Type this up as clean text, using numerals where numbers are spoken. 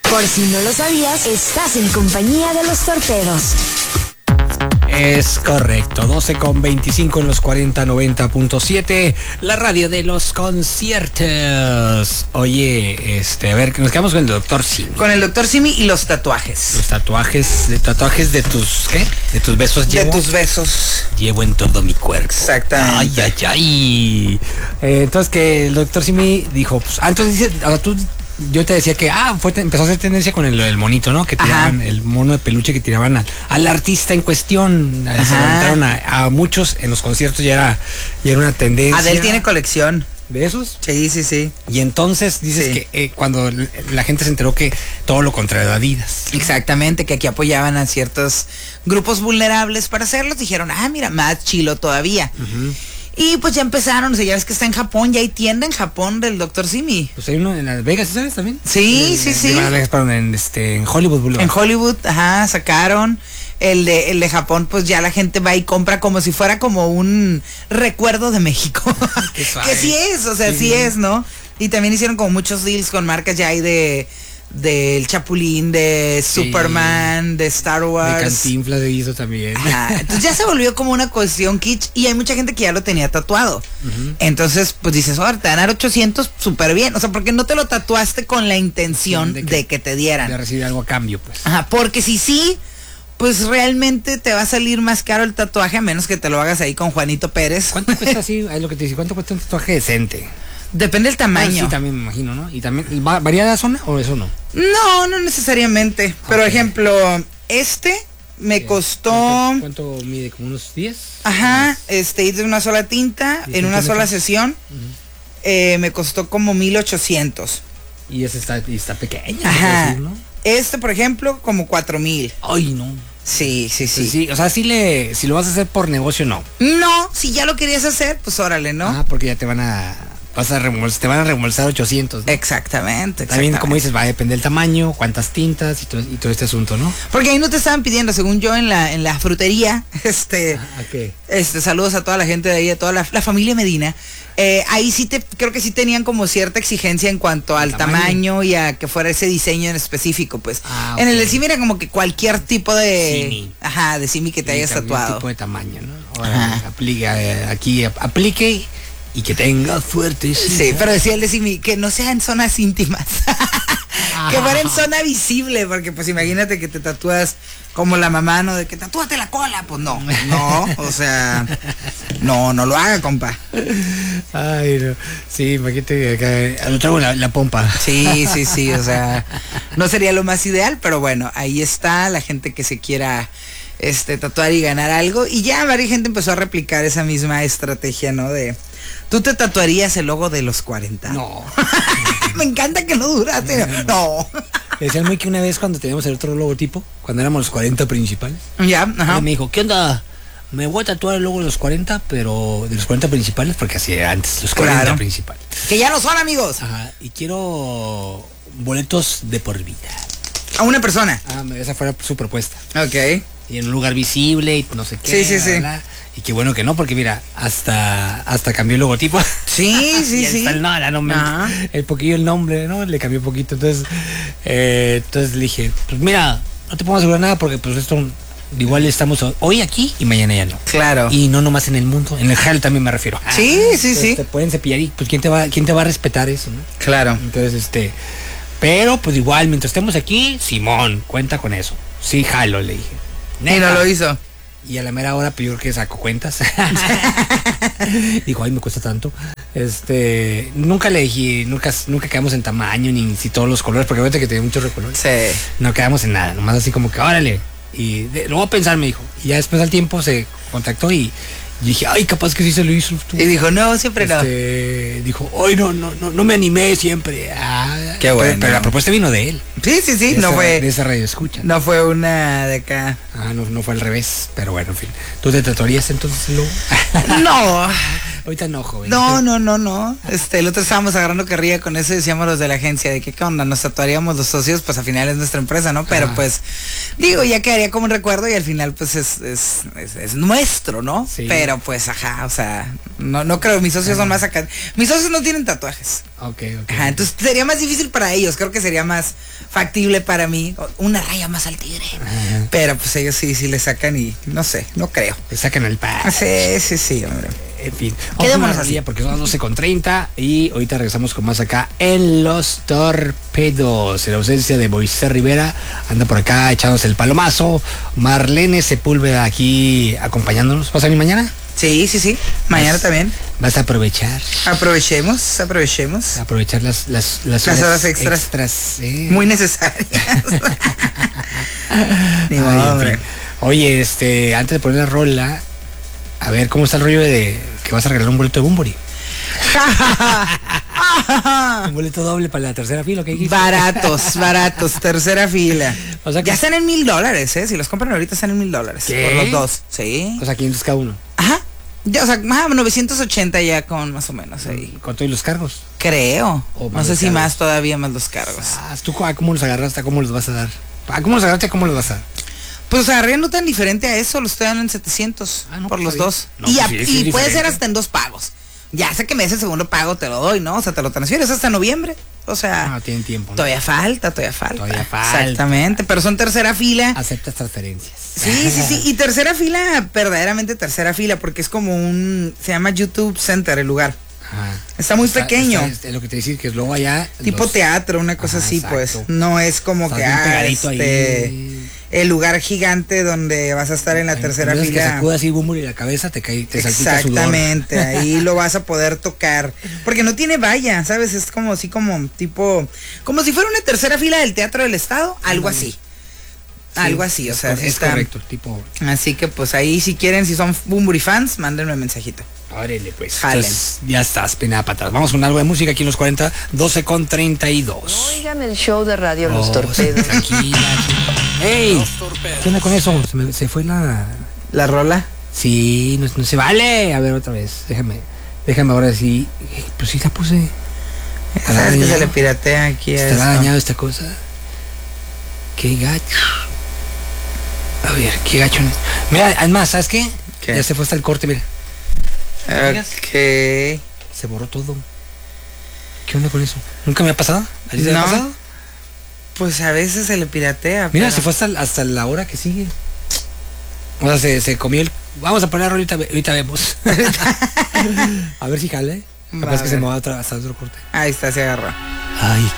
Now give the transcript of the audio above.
Por si no lo sabías, estás en compañía de los torpedos. Es correcto, 12:25 en los 4090.7, la radio de los conciertos. Oye, a ver, nos quedamos con el doctor Simi. Con el doctor Simi y los tatuajes. Los tatuajes de tus, ¿qué? De tus besos llevo. De tus besos. Llevo en todo mi cuerpo. Exactamente. Ay. Entonces que el doctor Simi dijo, pues, entonces dice, ahora tú... Yo te decía que empezó a hacer tendencia con el monito, ¿no? Que tiraban, el mono de peluche que tiraban al artista en cuestión. Se levantaron a muchos en los conciertos, ya era una tendencia. Adel tiene colección. ¿De esos? Sí. Y entonces dices que cuando la gente se enteró que todo lo contrario de Adidas. Exactamente, que aquí apoyaban a ciertos grupos vulnerables para hacerlos, dijeron, mira, más chilo todavía. Y pues ya empezaron, o sea, ya ves que está en Japón, ya hay tienda en Japón del Dr. Simi. Pues hay uno en Las Vegas, ¿sabes también? Sí. En Las Vegas, perdón, en Hollywood Boulevard. En Hollywood, sacaron. El de Japón, pues ya la gente va y compra como si fuera como un recuerdo de México. Que sí es, o sea, sí es, ¿no? Y también hicieron como muchos deals con marcas ya hay del Chapulín, de Superman, de Star Wars. De Cantinflas de hizo también. Entonces ya se volvió como una cuestión kitsch y hay mucha gente que ya lo tenía tatuado. Entonces, pues dices, te van a dar 800, súper bien. O sea, porque no te lo tatuaste con la intención de que te dieran. De recibir algo a cambio, pues. Porque si sí, pues realmente te va a salir más caro el tatuaje, a menos que te lo hagas ahí con Juanito Pérez. ¿Cuánto cuesta así? Es lo que te dice, ¿cuánto cuesta un tatuaje decente? Depende del tamaño. Sí, también me imagino, ¿no? Y también, ¿varía la zona o eso no? No necesariamente. Pero ejemplo, me costó... ¿Cuánto mide? ¿Como unos 10? Y de una sola tinta, en una sola sesión, me costó como 1,800. Y ese está pequeño. Decir, ¿no? Por ejemplo, como 4,000. Ay, no. Sí. O sea, si lo vas a hacer por negocio, no. No, si ya lo querías hacer, pues órale, ¿no? Porque ya te van a reembolsar 800, ¿no? Exactamente. También, como dices, va a depender del tamaño, cuántas tintas y todo este asunto, ¿no? Porque ahí no te estaban pidiendo, según yo, en la frutería, ¿qué? Saludos a toda la gente de ahí, a toda la familia Medina. Ahí sí creo que sí tenían como cierta exigencia en cuanto al tamaño y a que fuera ese diseño en específico, pues. En el de Simi era como que cualquier tipo de Simi. De Simi que te hayas tatuado. Tipo de tamaño, ¿no? Ahora aplique y que tenga fuerte. Sí, pero decía el de Simi que no sea en zonas íntimas. Que fuera en zona visible, porque pues imagínate que te tatúas como la mamá, ¿no? De que tatúate la cola, pues no, o sea, no lo haga, compa. Ay, no. Sí, imagínate que lo traigo la pompa. Sí, o sea, no sería lo más ideal, pero bueno, ahí está la gente que se quiera tatuar y ganar algo, y ya varias gente empezó a replicar esa misma estrategia, ¿no? ¿Tú te tatuarías el logo de los 40? No. Me encanta que no duraste. No. Decían muy que una vez cuando teníamos el otro logotipo, cuando éramos los 40 principales, me dijo, ¿qué onda? Me voy a tatuar el logo de los 40, pero de los 40 principales, porque así era antes, los 40 principales. Que ya lo son, amigos. Y quiero boletos de por vida. A una persona. Esa fue su propuesta. Ok. Y en un lugar visible y no sé qué. Sí. Y qué bueno que no, porque mira, hasta cambió el logotipo. Sí. El poquillo el nombre, ¿no? Le cambió un poquito. Entonces le dije, pues mira, no te puedo asegurar nada porque pues esto igual estamos hoy aquí y mañana ya no. Claro. Y no nomás en el mundo, en el gel también me refiero. Sí. Te pueden cepillar y pues quién te va a respetar eso, ¿no? Claro. Entonces pero pues igual, mientras estemos aquí, Simón, cuenta con eso. Sí, jalo, le dije. Y no lo hizo. Y a la mera hora, pues yo creo que sacó cuentas. Dijo, ay, me cuesta tanto. Nunca le dije, nunca quedamos en tamaño, ni si todos los colores, porque ahorita que tenía muchos recolores. Sí. No quedamos en nada, nomás así como que, órale. Y lo voy a pensar, me dijo. Y ya después al tiempo se contactó y dije, ay, capaz que sí se lo hizo. Y dijo, no, siempre no. Dijo, ay, no me animé siempre. Qué bueno. Pero la propuesta vino de él. Sí, no fue. De esa radio escucha. No fue una de acá. No fue al revés, pero bueno, en fin. ¿Tú te tatuarías entonces luego? No. Ahorita no, joven. No. El otro estábamos agarrando carrilla con eso y decíamos los de la agencia de que qué onda, nos tatuaríamos los socios, pues al final es nuestra empresa, ¿no? Pero pues, digo, ya quedaría como un recuerdo y al final pues es nuestro, ¿no? Sí. Pero pues, ajá, o sea, no creo, mis socios son más acá. Mis socios no tienen tatuajes. Ok. Ajá, entonces sería más difícil para ellos, creo que sería más factible para mí, una raya más al tigre. Ajá. Pero pues ellos sí le sacan y no sé, no creo. Le sacan el pack. Sí, hombre. En fin, Quedémonos vamos así. porque son las 12:30 y ahorita regresamos con más acá en Los Torpedos. En ausencia de Moisés Rivera, anda por acá echándose el palomazo. Marlene Sepúlveda aquí acompañándonos. ¿Vas a venir mañana? Sí. Mañana también. ¿Vas a aprovechar? Aprovechemos. Aprovechar las horas extras. Muy necesarias. Ni Ay, modo, en hombre. fin. Oye, antes de poner la rola, a ver cómo está el rollo de que vas a regalar un boleto de Bunbury. Un boleto doble para la tercera fila, ¿qué dijiste? Baratos, tercera fila. O sea que- ya están en $1,000, si los compran ahorita están en $1,000. ¿Qué? Por los dos, sí. O sea, 500 cada uno. Ajá. Ya, o sea, 980 ya con más o menos ahí. Con todos los cargos. Creo. O No más sé los si cargos. más todavía más los cargos. ¿Tú a cómo los agarraste? ¿A cómo los vas a dar? ¿A cómo los agarraste? ¿A cómo los vas a dar? Pues agarré no tan diferente a eso, los estoy dando en 700 no, por pues, los está dos. bien. No, y pues, sí, es puede ser diferente. hasta en 2 pagos. Ya sé que me des el segundo pago, te lo doy, ¿no? O sea, te lo transfieres hasta noviembre. O sea, No, tienen tiempo, ¿no? todavía falta. Todavía falta. Exactamente, pero son tercera fila. Aceptas transferencias. Sí. Y tercera fila, verdaderamente tercera fila, porque es como se llama YouTube Center el lugar. Ajá. Está muy pequeño. Es lo que te decir, que luego allá... Tipo los- teatro, una cosa Ajá, así, exacto. pues. No es como Estás que bien pegadito ahí. el lugar gigante donde vas a estar en la tercera Entonces, que fila. sacudas así Bunbury la cabeza, te salpica sudor. Exactamente, ahí lo vas a poder tocar. Porque no tiene valla, ¿sabes? Es como así como tipo, como si fuera una tercera fila del Teatro del Estado, algo así. Algo así, o sea, es está- correcto, tipo... Así que pues ahí si quieren, si son Bunbury fans, mándenme un mensajito. Órale, pues. Jalen. Entonces, ya estás, pena para atrás. Vamos con algo de música aquí en los 40, 12:32. Oigan el show de radio Los Oh, Torpedos. Tranquila. ¡Ey! ¿Qué onda con eso? Se fue la... ¿La rola? Sí, no se vale. A ver, otra vez. Déjame ahora sí. Pues sí la puse. ¿Sabes que se le piratea aquí a ¿Estará esto? dañado esta cosa? Qué gacho. A ver, qué gacho. Mira, además, ¿sabes qué? ¿Qué? Ya se fue hasta el corte, mira. Ok. Se borró todo. ¿Qué onda con eso? ¿Nunca me ha pasado? ¿A ti te No. ha pasado? Pues a veces se le piratea. Mira, pero- se fue hasta la hora que sigue. O sea, se comió el... Vamos a poner ahorita vemos. A ver si jale. Va, Capaz a que se ver. me va hasta otro corte. Ahí está, se agarró. Ay,